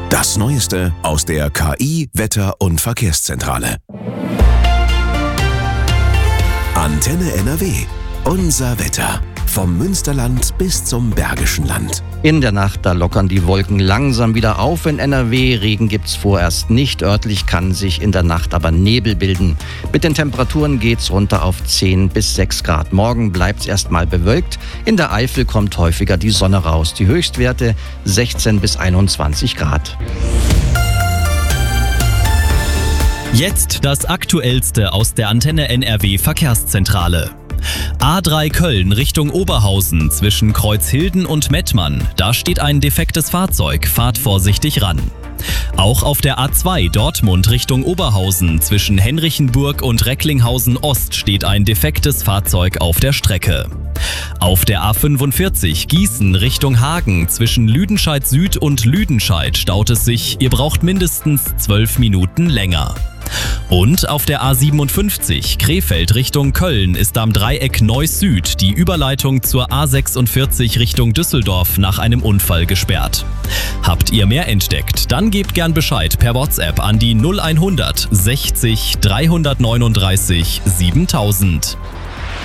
Das Neueste aus der KI, Wetter- und Verkehrszentrale. Antenne NRW. Unser Wetter. Vom Münsterland bis zum Bergischen Land. In der Nacht, da lockern die Wolken langsam wieder auf in NRW. Regen gibt's vorerst nicht. Örtlich kann sich in der Nacht aber Nebel bilden. Mit den Temperaturen geht's runter auf 10 bis 6 Grad. Morgen bleibt's erstmal bewölkt. In der Eifel kommt häufiger die Sonne raus. Die Höchstwerte 16 bis 21 Grad. Jetzt das Aktuellste aus der Antenne NRW Verkehrszentrale. A3 Köln Richtung Oberhausen zwischen Kreuzhilden und Mettmann. Da steht ein defektes Fahrzeug. Fahrt vorsichtig ran. Auch auf der A2 Dortmund Richtung Oberhausen zwischen Henrichenburg und Recklinghausen Ost steht ein defektes Fahrzeug auf der Strecke. Auf der A45 Gießen Richtung Hagen zwischen Lüdenscheid Süd und Lüdenscheid staut es sich. Ihr braucht mindestens 12 Minuten länger. Und auf der A57 Krefeld Richtung Köln ist am Dreieck Neuss Süd die Überleitung zur A46 Richtung Düsseldorf nach einem Unfall gesperrt. Habt ihr mehr entdeckt? Dann gebt gern Bescheid per WhatsApp an die 0100 60 339 7000.